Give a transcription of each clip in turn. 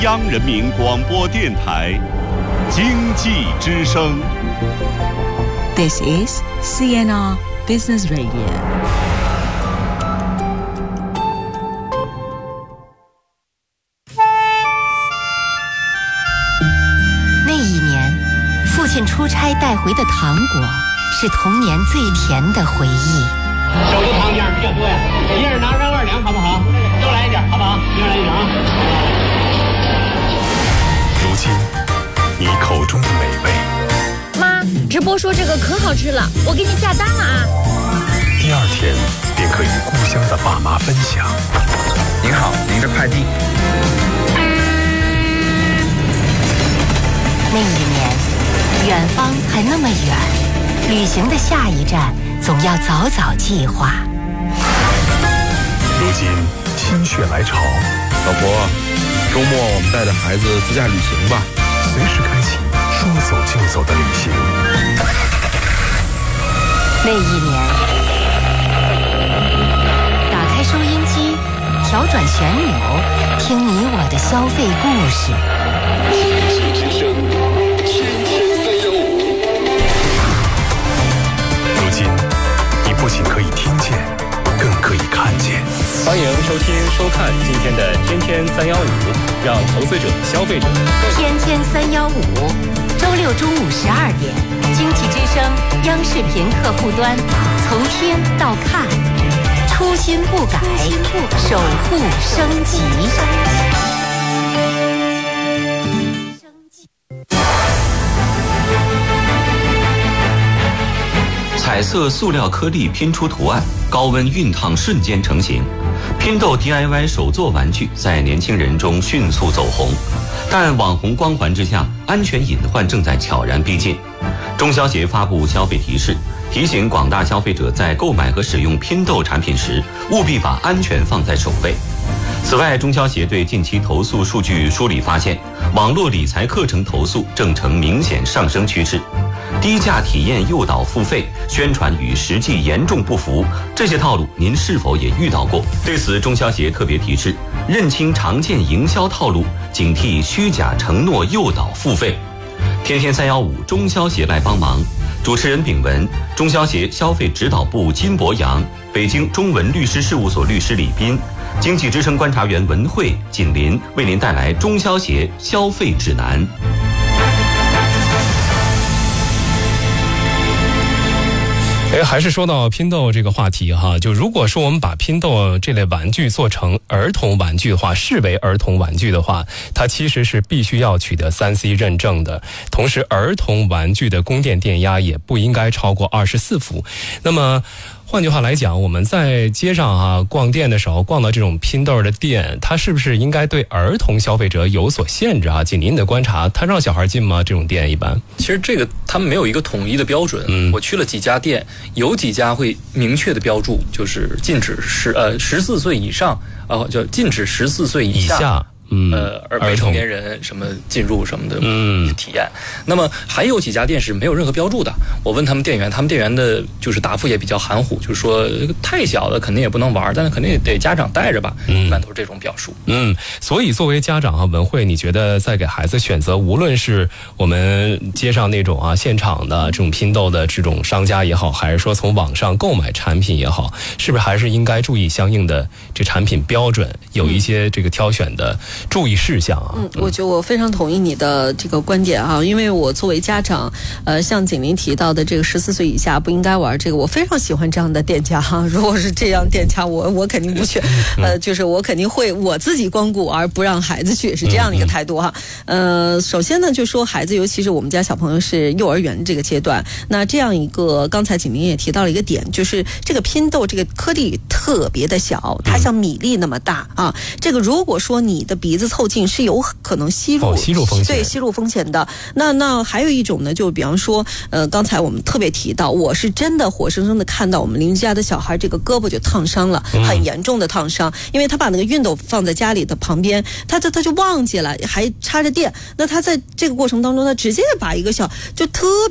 央人民广播电台经济之声。 This is CNR Business Radio。 那一年，父亲出差带回的糖果是童年最甜的回忆。 手的糖量比较多呀，一人拿2两好不好？都来一点好不好？一人来一点啊。 如今，你口中的美味， 妈，直播说这个可好吃了，我给你下单了啊。 第二天便可与故乡的爸妈分享。 您好，您的快递。 那一年，远方还那么远，旅行的下一站总要早早计划。 如今心血来潮， 老婆，周末我们带着孩子自驾旅行吧， 随时开启说走就走的旅行。 那一年，打开收音机，调转旋钮，听你我的消费故事。 经济之声，天天315。 如今，你不仅可以听见，更可以看见。 欢迎收听收看今天的天天315，让投资者、消费者天天315，周6中午12点，经济之声央视频客户端，从听到看，初心不改，守护升级。 彩色塑料颗粒拼出图案，高温熨烫瞬间成型。拼豆 DIY 手作玩具在年轻人中迅速走红，但网红光环之下，安全隐患正在悄然逼近。中消协发布消费提示，提醒广大消费者在购买和使用拼豆产品时，务必把安全放在首位。此外，中消协对近期投诉数据梳理发现，网络理财课程投诉正呈明显上升趋势。低价体验诱导付费，宣传与实际严重不符，这些套路您是否也遇到过？对此，中消协特别提示：认清常见营销套路，警惕虚假承诺诱导付费。天天315，中消协来帮忙。主持人秉文，中消协消费指导部金博洋，北京中文律师事务所律师李斌，经济之声观察员文慧、锦林为您带来中消协消费指南。 还是说到拼豆这个话题哈，就如果说我们把拼豆这类玩具做成儿童玩具的话，视为儿童玩具的话，它其实是必须要取得3C 认证的。同时，儿童玩具的供电电压也不应该超过24伏。那么换句话来讲，我们在街上逛店的时候，逛到这种拼豆的店，它是不是应该对儿童消费者有所限制啊？仅您的观察，它让小孩进吗？这种店一般？ 其实这个他们没有一个统一的标准。我去了几家店，有几家会明确的标注，就是禁止14岁以上，就禁止14岁以下。未成年人什么进入什么的体验。那么还有几家店是没有任何标注的。我问他们店员，他们店员的就是答复也比较含糊，就是说太小的肯定也不能玩，但是肯定也得家长带着吧。一般都是这种表述。 所以作为家长文慧，你觉得在给孩子选择，无论是我们街上那种现场的这种拼豆的这种商家也好，还是说从网上购买产品也好，是不是还是应该注意相应的这产品标准，有一些这个挑选的注意事项啊？ 我觉得我非常同意你的这个观点啊，因为我作为家长，像景林提到的这个14岁以下不应该玩这个，我非常喜欢这样的店家哈。如果是这样店家，我肯定不去，就是我肯定会我自己光顾而不让孩子去，是这样的一个态度哈。首先呢，就说孩子，尤其是我们家小朋友是幼儿园这个阶段，那这样一个，刚才景林也提到了一个点，就是这个拼豆这个颗粒特别的小，它像米粒那么大啊。这个如果说你的鼻子凑近是有可能吸入风险，对，吸入风险的。那还有一种呢，就比方说，刚才我们特别提到，我是真的活生生的看到我们邻居家的小孩这个胳膊就烫伤了，很严重的烫伤，因为他把那个熨斗放在家里的旁边，他就忘记了，还插着电。那他在这个过程当中，他直接把一个就特别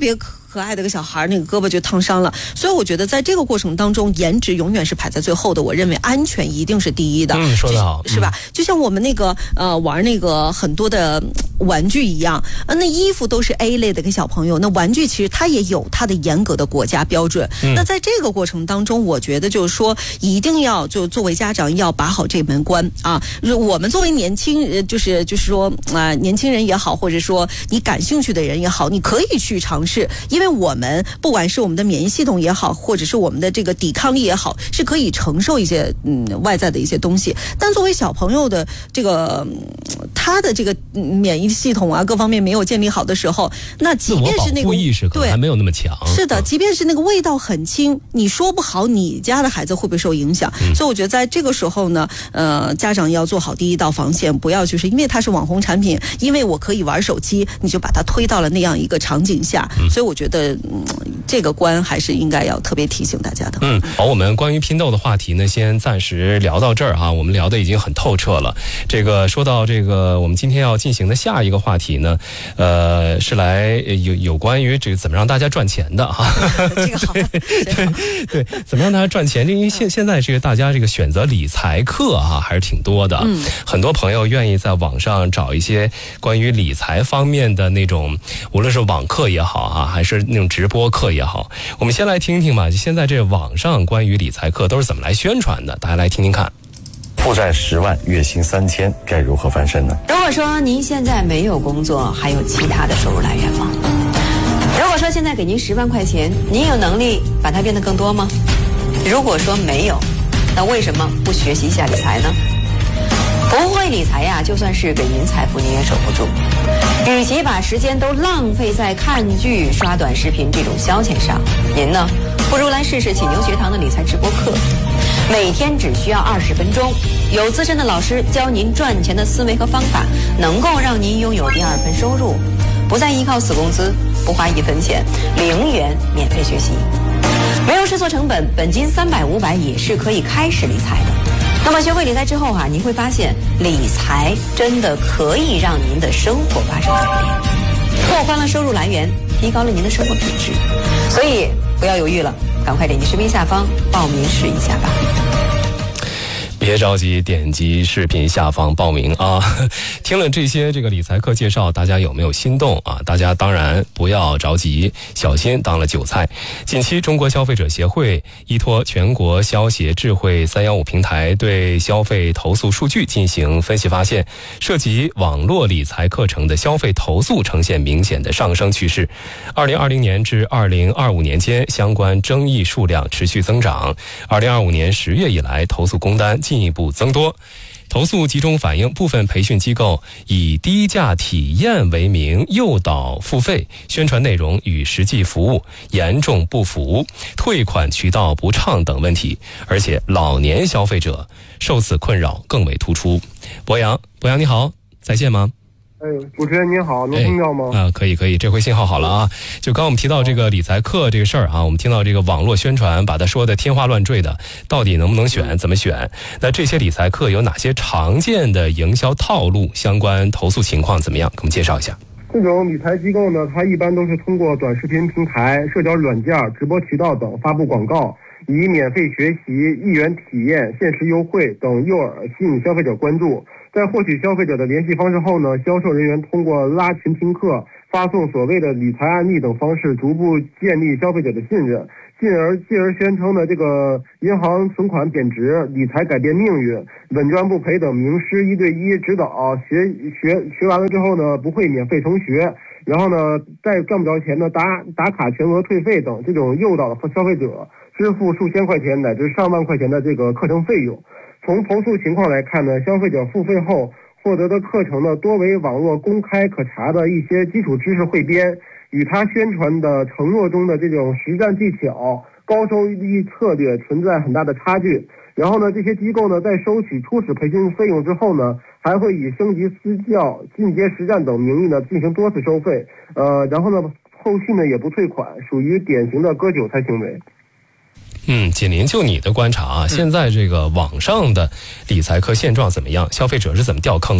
可爱的个小孩，那个胳膊就烫伤了。所以我觉得在这个过程当中，颜值永远是排在最后的。我认为安全一定是第一的。 说得好， 是吧？就像我们那个玩那个很多的玩具一样，那衣服都是 A 类的给小朋友，那玩具其实它也有它的严格的国家标准。那在这个过程当中，我觉得就是说，一定要就作为家长要把好这门关啊。我们作为年轻，就是说年轻人也好，或者说你感兴趣的人也好，你可以去尝试，因为我们不管是我们的免疫系统也好，或者是我们的这个抵抗力也好，是可以承受一些外在的一些东西。但作为小朋友的这个他的这个免疫系统啊各方面没有建立好的时候，那即便是那个意识可能还没有那么强， 是的，即便是那个味道很轻，你说不好你家的孩子会不会受影响。所以我觉得在这个时候呢，家长要做好第一道防线，不要就是因为它是网红产品，因为我可以玩手机，你就把它推到了那样一个场景下。所以我觉得这个关还是应该要特别提醒大家的。 好，我们关于拼豆的话题呢，先暂时聊到这儿哈。我们聊的已经很透彻了。这个说到这个，我们今天要进行的下一个话题呢，是来有关于这个怎么让大家赚钱的哈。 这个好， 对，怎么让大家赚钱？因为现在这个大家这个选择理财课哈还是挺多的，很多朋友愿意在网上找一些关于理财方面的那种，无论是网课也好啊，还是那种直播课也好，我们先来听听吧。现在这网上关于理财课都是怎么来宣传的？大家来听听看。 负债10万，月薪3000，该如何翻身呢？ 如果说您现在没有工作，还有其他的收入来源吗？如果说现在给您10万块钱，您有能力把它变得更多吗？如果说没有，那为什么不学习一下理财呢？不会理财呀，就算是给您财富，您也守不住。与其把时间都浪费在看剧、刷短视频这种消遣上，您呢，不如来试试启牛学堂的理财直播课。每天只需要20分钟，有资深的老师教您赚钱的思维和方法，能够让您拥有第2份收入，不再依靠死工资，不花1分钱，0元免费学习，没有试错成本，本金300、500也是可以开始理财的。那么学会理财之后啊，您会发现理财真的可以让您的生活发生改变，拓宽了收入来源，提高了您的生活品质。所以不要犹豫了，赶快点击视频下方报名试一下吧。 别着急，点击视频下方报名啊！听了这些这个理财课介绍，大家有没有心动啊？大家当然不要着急，小心当了韭菜。近期，中国消费者协会依托全国消协智慧315平台对消费投诉数据进行分析，发现涉及网络理财课程的消费投诉呈现明显的上升趋势。2020年至2025年间，相关争议数量持续增长。2025年10月以来，投诉工单进一步增多。投诉集中反映部分培训机构以低价体验为名诱导付费，宣传内容与实际服务严重不符，退款渠道不畅等问题，而且老年消费者受此困扰更为突出。博洋你好，在线吗？ 主持人您好，能听到吗？ 可以，这回信号好了啊。就刚我们提到这个理财课这个事儿啊，我们听到这个网络宣传把它说的天花乱坠的，到底能不能选，怎么选？那这些理财课有哪些常见的营销套路？相关投诉情况怎么样？给我们介绍一下。 这种理财机构呢，它一般都是通过短视频平台、社交软件、直播渠道等发布广告，以免费学习、1元体验、限时优惠等诱饵吸引消费者关注。在获取消费者的联系方式后呢，销售人员通过拉群听课、发送所谓的理财案例等方式，逐步建立消费者的信任，进而宣称的这个银行存款贬值、理财改变命运、稳赚不赔等名师1对1指导，学完了之后呢，不会免费重学，然后呢，再赚不着钱呢，打卡全额退费等这种诱导消费者支付数千块钱乃至上万块钱的这个课程费用。从投诉情况来看呢，消费者付费后获得的课程呢，多为网络公开可查的一些基础知识汇编，与他宣传的承诺中的这种实战技巧、高收益策略存在很大的差距。然后呢，这些机构呢，在收取初始培训费用之后呢，还会以升级私教、进阶实战等名义呢进行多次收费，然后呢，后续呢也不退款，属于典型的割韭菜行为。 锦麟，就你的观察啊，现在这个网上的理财课现状怎么样？消费者是怎么掉坑的？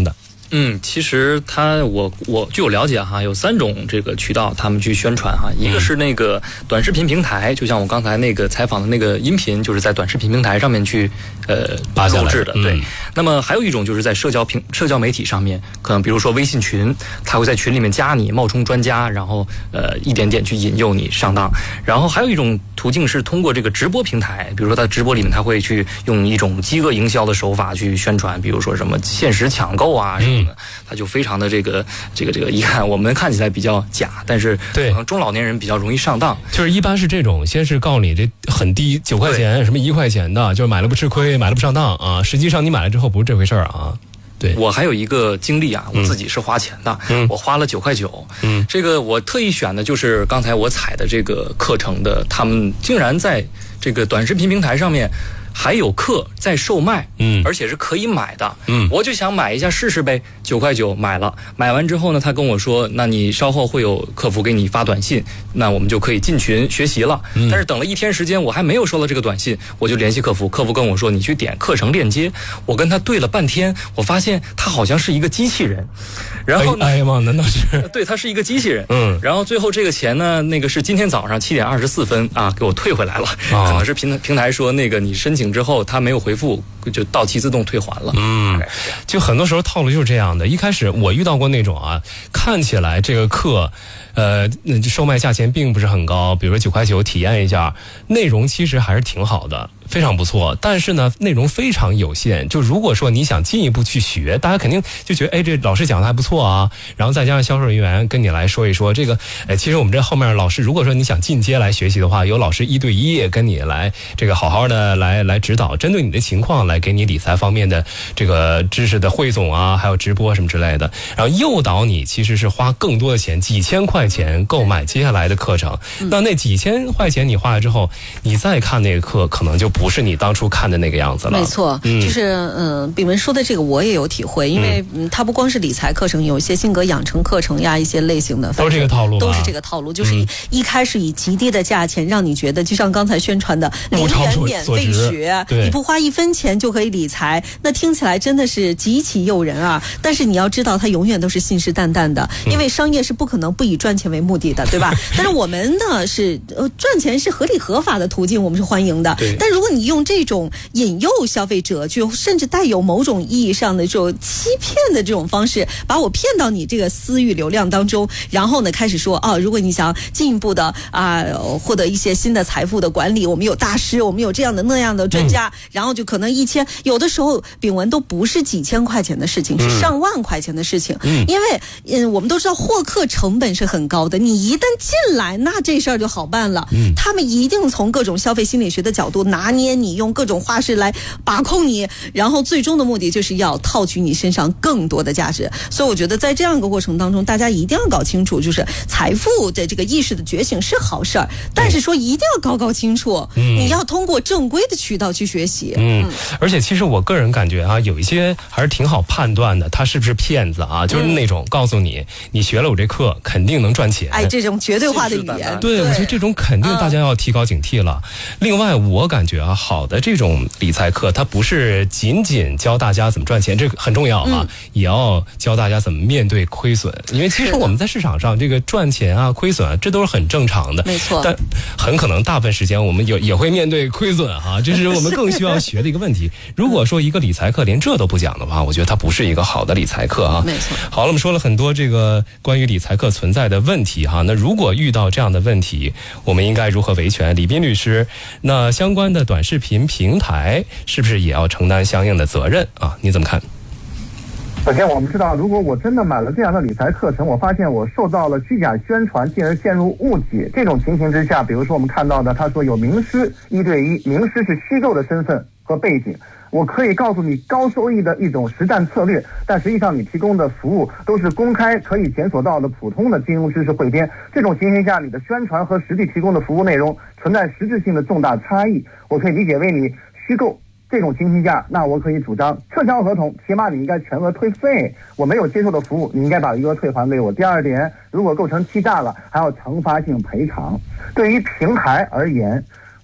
其实我据我了解哈，有3种这个渠道他们去宣传哈，一个是那个短视频平台，就像我刚才那个采访的那个音频，就是在短视频平台上面去录制的，对。那么还有一种就是在社交媒体上面，可能比如说微信群，他会在群里面加你，冒充专家，然后一点点去引诱你上当。然后还有一种途径是通过这个直播平台，比如说他直播里面他会去用一种饥饿营销的手法去宣传，比如说什么限时抢购啊什么的，他就非常的这个一看我们看起来比较假，但是可能中老年人比较容易上当。 就是一般是这种，先是告诉你这很低9块钱，什么1块钱的，就是买了不吃亏，买了不上当啊。实际上你买了之后不是这回事儿啊。对， 我还有一个经历啊，我自己是花钱的，我花了9块9，这个我特意选的就是刚才我采的这个课程的，他们竟然在这个短视频平台上面还有课在售卖，而且是可以买的，我就想买一下试试呗，9块9买了，买完之后呢，他跟我说，那你稍后会有客服给你发短信，那我们就可以进群学习了。但是等了1天时间，我还没有收到这个短信，我就联系客服，客服跟我说你去点课程链接，我跟他对了半天，我发现他好像是一个机器人，然后呢， 哎呀妈，难道是？ 对，他是一个机器人，然后最后这个钱呢，那个是今天早上7点24分啊，给我退回来了，可能是平台说那个你申请之后他没有回复，就到期自动退还了。 就很多时候套路就是这样的。一开始我遇到过那种啊，看起来这个课售卖价钱并不是很高，比如说9块9体验一下，内容其实还是挺好的，非常不错，但是呢内容非常有限。就如果说你想进一步去学，大家肯定就觉得哎，这老师讲的还不错啊，然后再加上销售人员跟你来说一说这个，其实我们这后面老师如果说你想进阶来学习的话，有老师1对1跟你来这个好好的来指导，针对你的情况来给你理财方面的这个知识的汇总啊，还有直播什么之类的，然后诱导你其实是花更多的钱，几千块钱购买接下来的课程。那几千块钱你花了之后，你再看那个课，可能就不是你当初看的那个样子了。 没错，就是炳文说的这个我也有体会，因为它不光是理财课程，有一些性格养成课程呀，一些类型的都是这个套路， 都是这个套路，就是一开始以极低的价钱让你觉得，就像刚才宣传的0元免费学，你不花1分钱就可以理财，那听起来真的是极其诱人啊！但是你要知道，它永远都是信誓旦旦的，因为商业是不可能不以赚钱为目的的，对吧？但是我们呢是赚钱是合理合法的途径，我们是欢迎的。但如果你用这种引诱消费者，就甚至带有某种意义上的这种欺骗的这种方式，把我骗到你这个私域流量当中，然后呢开始说如果你想进一步的获得一些新的财富的管理，我们有大师，我们有这样的那样的专家，然后就可能有的时候炳文都不是几千块钱的事情，是上万块钱的事情。因为我们都知道获客成本是很高的，你一旦进来，那这事儿就好办了。他们一定从各种消费心理学的角度拿捏你，用各种话式来把控你，然后最终的目的就是要套取你身上更多的价值。所以我觉得在这样一个过程当中，大家一定要搞清楚，就是财富的这个意识的觉醒是好事儿，但是说一定要搞清楚，你要通过正规的渠道去学习。 而且其实我个人感觉有一些还是挺好判断的，他是不是骗子啊？就是那种告诉你学了我这课肯定能赚钱， 这种绝对化的语言。 对，我觉得这种肯定大家要提高警惕了。另外我感觉好的这种理财课，它不是仅仅教大家怎么赚钱，这个很重要啊，也要教大家怎么面对亏损。因为其实我们在市场上这个赚钱亏损这都是很正常的， 没错。 但很可能大部分时间我们也会面对亏损这是我们更需要学的一个问题。如果说一个理财课连这都不讲的话，我觉得它不是一个好的理财课没错。 好了，我们说了很多这个关于理财课存在的问题那如果遇到这样的问题，我们应该如何维权？李斌律师，那相关的短视频平台是不是也要承担相应的责任你怎么看？ 首先我们知道，如果我真的买了这样的理财课程，我发现我受到了虚假宣传，进而陷入误解，这种情形之下，比如说我们看到的他说有名师1对1，名师是虚构的身份和背景，我可以告诉你高收益的一种实战策略，但实际上你提供的服务都是公开可以检索到的普通的金融知识汇编，这种情形下，你的宣传和实际提供的服务内容存在实质性的重大差异，我可以理解为你虚构。这种情形下，那我可以主张撤销合同，起码你应该全额退费，我没有接受的服务，你应该把余额退还给我。第二点，如果构成欺诈了，还要惩罚性赔偿。对于平台而言，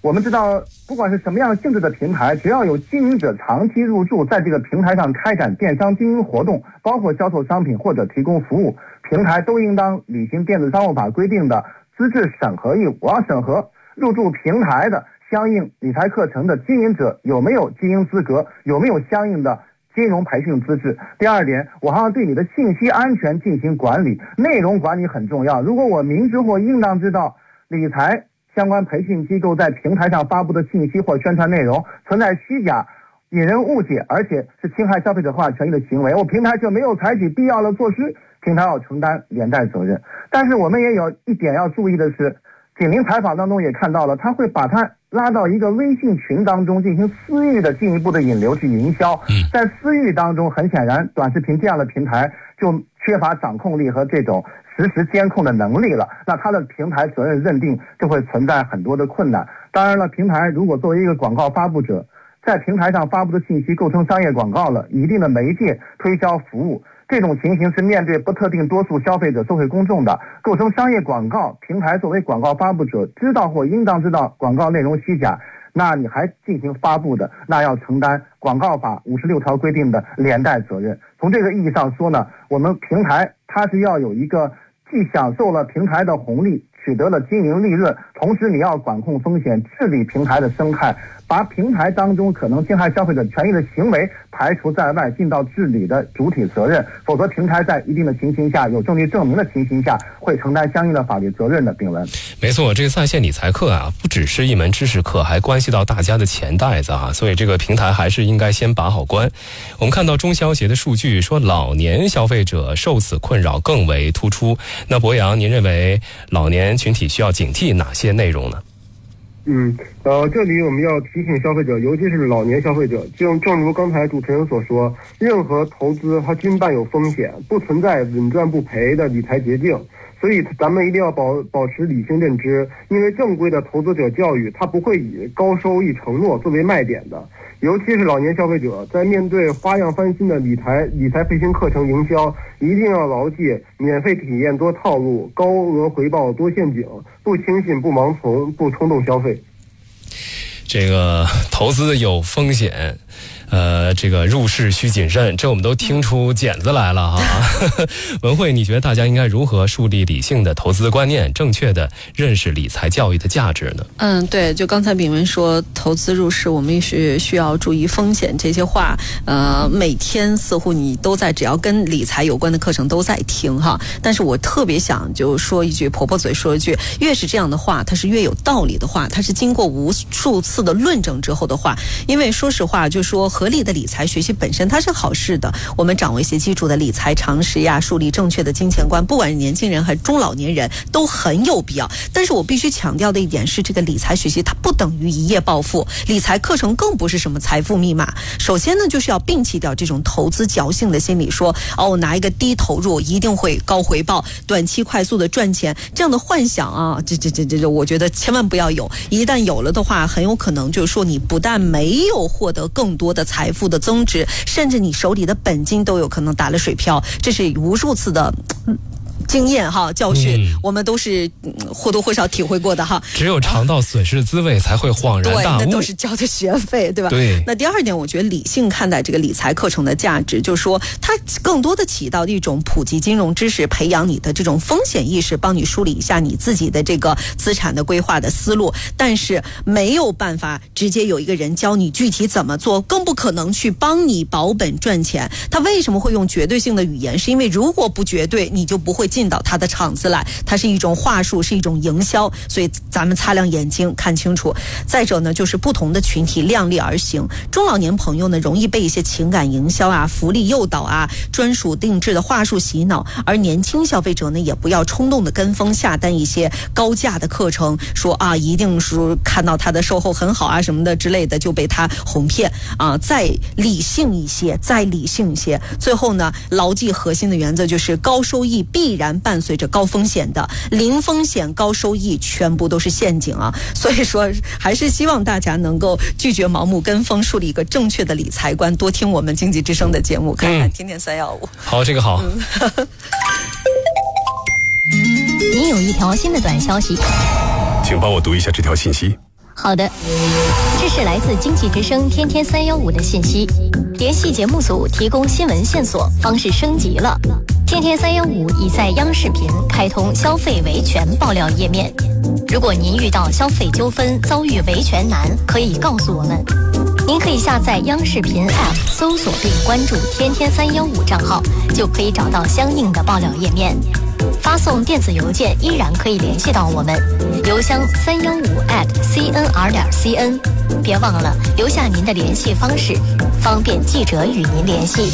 我们知道，不管是什么样性质的平台，只要有经营者长期入驻，在这个平台上开展电商经营活动，包括销售商品或者提供服务，平台都应当履行电子商务法规定的资质审核义务。我要审核入驻平台的相应理财课程的经营者有没有经营资格，有没有相应的金融培训资质。第二点，我还要对你的信息安全进行管理，内容管理很重要。如果我明知或应当知道理财相关培训机构在平台上发布的信息或宣传内容存在虚假、引人误解，而且是侵害消费者合法权益的行为，我平台就没有采取必要的措施，平台要承担连带责任。但是我们也有一点要注意的是，景林采访当中也看到了，他会把他拉到一个微信群当中进行私域的进一步的引流去营销。在私域当中，很显然短视频这样的平台就缺乏掌控力和这种实时监控的能力了，那它的平台责任认定就会存在很多的困难。当然了，平台如果作为一个广告发布者，在平台上发布的信息构成商业广告了，以一定的媒介推销服务，这种情形是面对不特定多数消费者社会公众的，构成商业广告，平台作为广告发布者知道或应当知道广告内容虚假，那你还进行发布的，那要承担广告法56条规定的连带责任。从这个意义上说呢，我们平台它是要有一个既享受了平台的红利，取得了经营利润，同时你要管控风险，治理平台的生态，把平台当中可能侵害消费者权益的行为排除在外，尽到治理的主体责任。否则平台在一定的情形下，有证据证明的情形下，会承担相应的法律责任的。炳文， 没错，这个在线理财课啊，不只是一门知识课，还关系到大家的钱袋子啊，所以这个平台还是应该先把好关。我们看到中消协的数据说，老年消费者受此困扰更为突出。那博洋，您认为老年群体需要警惕哪些内容呢？ 这里我们要提醒消费者，尤其是老年消费者，正如刚才主持人所说，任何投资它均伴有风险，不存在稳赚不赔的理财捷径。所以咱们一定要保持理性认知，因为正规的投资者教育它不会以高收益承诺作为卖点的。尤其是老年消费者，在面对花样翻新的理财培训课程营销，一定要牢记免费体验多套路，高额回报多陷阱，不轻信不盲从，不冲动消费。 这个投资有风险，这个入市需谨慎，这我们都听出茧子来了哈。文慧，你觉得大家应该如何树立理性的投资观念，正确的认识理财教育的价值呢？ 对，就刚才炳文说，投资入市我们是需要注意风险，这些话，每天似乎你都在，只要跟理财有关的课程都在听哈。但是我特别想就说一句，婆婆嘴说一句，越是这样的话，它是越有道理的话，它是经过无数次的论证之后的话。因为说实话，就说合理的理财学习本身它是好事的，我们掌握一些基础的理财常识呀，树立正确的金钱观，不管是年轻人还是中老年人都很有必要。但是我必须强调的一点是，这个理财学习它不等于一夜暴富，理财课程更不是什么财富密码。首先呢，就是要摒弃掉这种投资侥幸的心理，说拿一个低投入一定会高回报，短期快速的赚钱，这样的幻想啊，这我觉得千万不要有。一旦有了的话，很有可能就是说你不但没有获得更多的财富的增值，甚至你手里的本金都有可能打了水漂。这是无数次的经验哈，教训，我们都是或多或少体会过的哈。 只有尝到损失滋味，才会恍然大悟。 对，那都是交的学费，对吧？ 对。 那第二点，我觉得理性看待这个理财课程的价值，就是说它更多的起到一种普及金融知识，培养你的这种风险意识，帮你梳理一下你自己的这个资产的规划的思路。但是没有办法直接有一个人教你具体怎么做，更不可能去帮你保本赚钱。他为什么会用绝对性的语言？是因为如果不绝对，你就不会进到他的场子来，它是一种话术，是一种营销，所以咱们擦亮眼睛看清楚。再者呢，就是不同的群体量力而行。中老年朋友呢，容易被一些情感营销啊、福利诱导啊、专属定制的话术洗脑，而年轻消费者呢，也不要冲动的跟风下单一些高价的课程，说一定是看到他的售后很好啊什么的之类的，就被他哄骗啊。再理性一些，再理性一些。最后呢，牢记核心的原则，就是高收益必然伴随着高风险的，零风险高收益全部都是陷阱啊！所以说，还是希望大家能够拒绝盲目跟风，树立一个正确的理财观，多听我们经济之声的节目，看看天天315。 好，这个好。 您有一条新的短消息， 请帮我读一下这条信息。 好的，这是来自经济之声天天315的信息。联系节目组提供新闻线索，方式升级了。天天315已在央视频开通消费维权爆料页面。如果您遇到消费纠纷，遭遇维权难，可以告诉我们。您可以下载央视频 App， 搜索并关注天天315账号，就可以找到相应的爆料页面。发送电子邮件依然可以联系到我们，邮箱315@cnr.cn。别忘了留下您的联系方式，方便记者与您联系。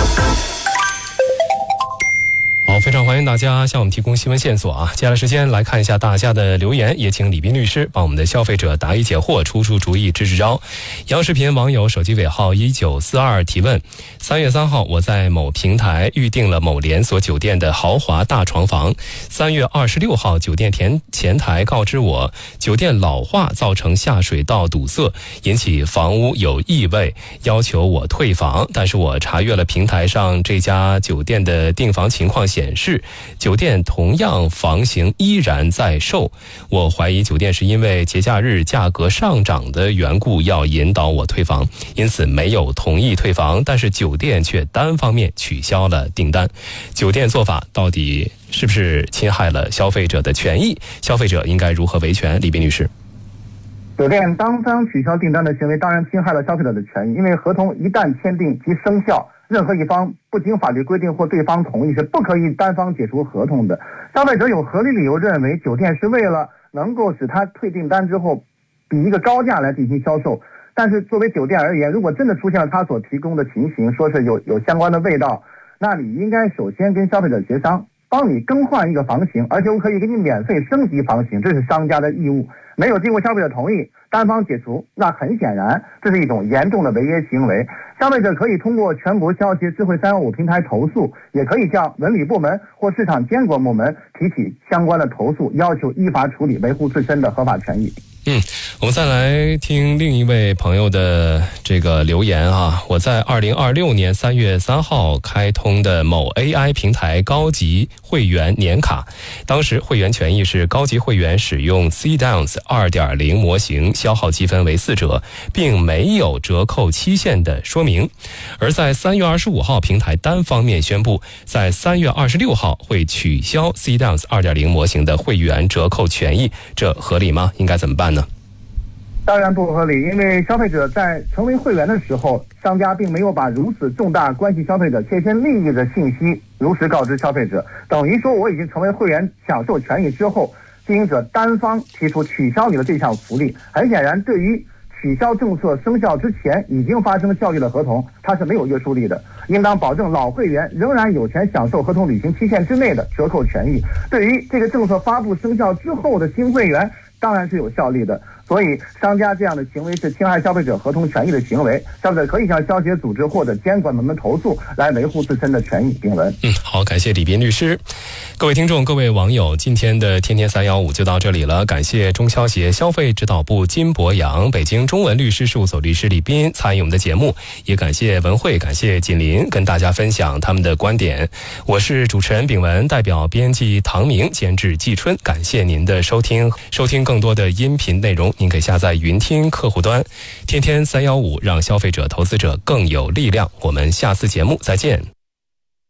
好，非常欢迎大家向我们提供新闻线索啊！接下来时间来看一下大家的留言，也请李斌律师帮我们的消费者答疑解惑，出主意，支招。央视频网友手机尾号1942提问：3月3号，我在某平台预订了某连锁酒店的豪华大床房。3月26号，酒店前台告知我，酒店老化造成下水道堵塞，引起房屋有异味，要求我退房。但是我查阅了平台上这家酒店的订房情况显示，酒店同样房型依然在售。我怀疑酒店是因为节假日价格上涨的缘故要引导我退房，因此没有同意退房，但是酒店却单方面取消了订单。酒店做法到底是不是侵害了消费者的权益？消费者应该如何维权？李斌律师。 酒店单方取消订单的行为当然侵害了消费者的权益，因为合同一旦签订即生效，任何一方不经法律规定或对方同意是不可以单方解除合同的。消费者有合理理由认为酒店是为了能够使他退订单之后比一个高价来进行销售，但是作为酒店而言，如果真的出现了他所提供的情形，说是有相关的味道，那你应该首先跟消费者协商，帮你更换一个房型，而且我可以给你免费升级房型，这是商家的义务。没有经过消费者同意单方解除，那很显然这是一种严重的违约行为。消费者可以通过全国消协智慧315平台投诉，也可以向文旅部门或市场监管部门提起相关的投诉，要求依法处理，维护自身的合法权益。 我们再来听另一位朋友的这个留言啊。我在2026年3月3号开通的某 AI 平台高级会员年卡，当时会员权益是高级会员使用 CDANS 2.0 模型消耗积分为4折，并没有折扣期限的说明。而在3月25号，平台单方面宣布，在3月26号会取消 CDANS 2.0 模型的会员折扣权益，这合理吗？应该怎么办呢？ 当然不合理，因为消费者在成为会员的时候，商家并没有把如此重大关系消费者切身利益的信息如实告知消费者，等于说我已经成为会员享受权益之后，经营者单方提出取消你的这项福利，很显然对于取消政策生效之前已经发生效力的合同，它是没有约束力的，应当保证老会员仍然有权享受合同履行期限之内的折扣权益。对于这个政策发布生效之后的新会员，当然是有效力的。所以商家这样的行为是侵害消费者合同权益的行为，消费者可以向消协组织或者监管部门投诉，来维护自身的权益。丁文， 好，感谢李斌律师。各位听众，各位网友，今天的天天315就到这里了。感谢中消协消费指导部金博洋、北京中文律师事务所律师李斌参与我们的节目，也感谢文慧，感谢锦林跟大家分享他们的观点。我是主持人炳文，代表编辑唐明，监制季春，感谢您的收听。收听更多的音频内容，您可以下载云听客户端。天天315，让消费者、投资者更有力量。我们下次节目再见。